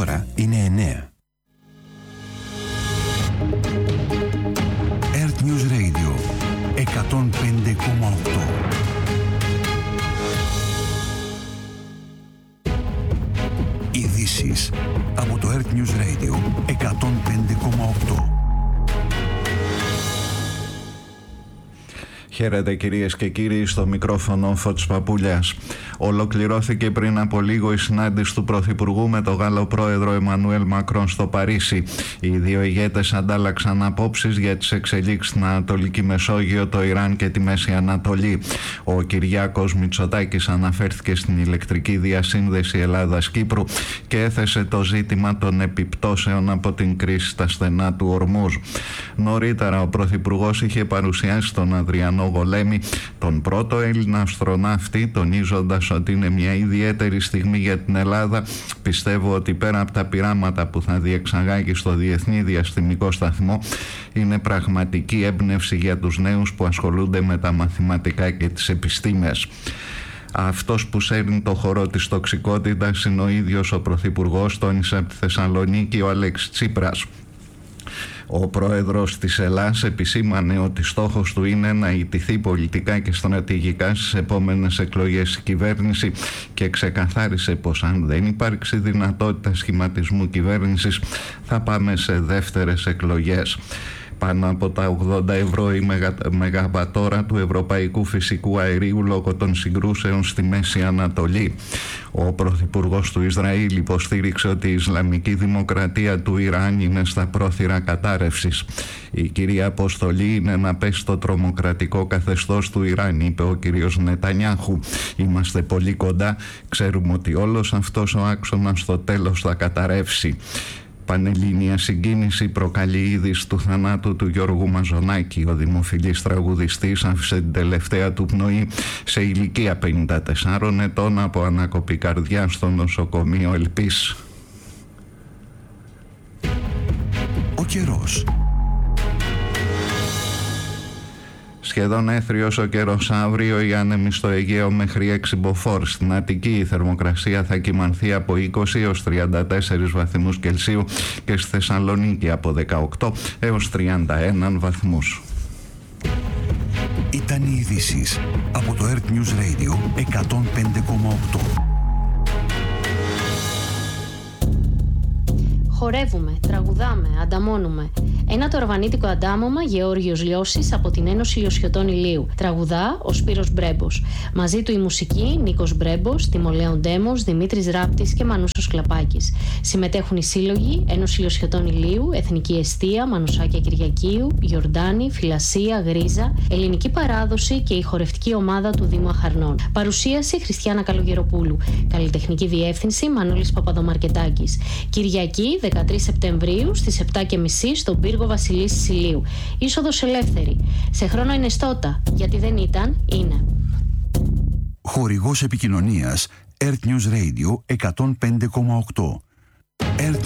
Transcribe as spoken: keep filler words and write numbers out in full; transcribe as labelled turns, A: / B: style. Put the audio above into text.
A: ώρα είναι εννιά. Earth News Radio εκατόν πέντε κόμμα οκτώ. Ειδήσεις από το Earth News Radio εκατόν πέντε κόμμα οκτώ.
B: Χαίρετε κυρίες και κύριοι, στο μικρόφωνο Φώτης Παπούλιας. Ολοκληρώθηκε πριν από λίγο η συνάντηση του Πρωθυπουργού με τον Γάλλο πρόεδρο Εμμανουέλ Μακρόν στο Παρίσι. Οι δύο ηγέτες αντάλλαξαν απόψεις για τις εξελίξεις στην Ανατολική Μεσόγειο, το Ιράν και τη Μέση Ανατολή. Ο Κυριάκος Μητσοτάκης αναφέρθηκε στην ηλεκτρική διασύνδεση Ελλάδας-Κύπρου και έθεσε το ζήτημα των επιπτώσεων από την κρίση στα στενά του Ορμούζ. Νωρίτερα ο Πρωθυπουργός είχε παρουσιάσει τον Αδριανό Γολέμη, τον πρώτο Έλληνα αστροναύτη, τονίζοντας ότι είναι μια ιδιαίτερη στιγμή για την Ελλάδα. Πιστεύω ότι πέρα από τα πειράματα που θα διεξαγάγει στο Διεθνή Διαστημικό Σταθμό, είναι πραγματική έμπνευση για τους νέους που ασχολούνται με τα μαθηματικά και τις επιστήμες. Αυτός που σέρνει το χορό της τοξικότητας είναι ο ίδιος ο Πρωθυπουργός, τόνισε από τη Θεσσαλονίκη ο Αλέξης Τσίπρας. Ο πρόεδρος της Ελλάδας επισήμανε ότι στόχος του είναι να ιτηθεί πολιτικά και στρατηγικά στις επόμενες εκλογές η κυβέρνηση και ξεκαθάρισε πως αν δεν υπάρξει δυνατότητα σχηματισμού κυβέρνησης θα πάμε σε δεύτερες εκλογές. Πάνω από τα ογδόντα ευρώ η μεγα, μεγαβατόρα του ευρωπαϊκού φυσικού αερίου λόγω των συγκρούσεων στη Μέση Ανατολή. Ο Πρωθυπουργός του Ισραήλ υποστήριξε ότι η Ισλαμική Δημοκρατία του Ιράν είναι στα πρόθυρα κατάρρευσης. Η κυρία αποστολή είναι να πέσει το τρομοκρατικό καθεστώς του Ιράν, είπε ο κύριος Νετανιάχου. Είμαστε πολύ κοντά, ξέρουμε ότι όλος αυτός ο άξονας στο τέλος θα καταρρεύσει. Πανελλήνια συγκίνηση προκαλεί η είδηση του θανάτου του Γιώργου Μαζονάκη. Ο δημοφιλής τραγουδιστής άφησε την τελευταία του πνοή σε ηλικία πενήντα τεσσάρων ετών από ανάκοπη καρδιά στο νοσοκομείο Ελπής.
A: Ο καιρός.
B: Σχεδόν έθριος ο καιρός αύριο, οι άνεμοι στο Αιγαίο μέχρι έξι μποφόρ. Στην Αττική η θερμοκρασία θα κυμανθεί από είκοσι έως τριάντα τέσσερις βαθμούς Κελσίου και στη Θεσσαλονίκη από δεκαοκτώ έως τριάντα ένα βαθμούς.
A: Ήταν οι ειδήσεις από το Earth News Radio εκατόν πέντε κόμμα οκτώ.
C: Χορεύουμε, τραγουδάμε, ανταμώνουμε. Ένα τορβανίτικο αντάμωμα Γεώργιος Λιώσης από την Ένωση Λιωσιωτών Ηλίου. Τραγουδά ο Σπύρος Μπρέμπος. Μαζί του η μουσική Νίκος Μπρέμπος, Τιμολέων Ντέμος, Δημήτρης Ράπτης και Μανούσος Κλαπάκης. Συμμετέχουν οι σύλλογοι Ένωση Λιωσιωτών Ηλίου, Εθνική Εστία, Μανουσάκια Κυριακίου, Γιορτάνη, Φιλασία, Γρίζα, Ελληνική Παράδοση και η χορευτική ομάδα του Δήμου Αχαρνών. Παρουσίαση Χριστιάνα Καλογεροπούλου. Καλλιτεχνική διεύθυνση Μανώλης Παπαδομαρκετάκης. Κυριακή δεκατρείς Σεπτεμβρίου στις επτά και μισή στον πύργο Βασιλίσσης Ηλίου. Είσοδος ελεύθερη. Σε χρόνο είναι στότα, γιατί δεν ήταν, είναι.
A: Χορηγός επικοινωνίας Earth News Radio εκατόν πέντε κόμμα οκτώ. Earth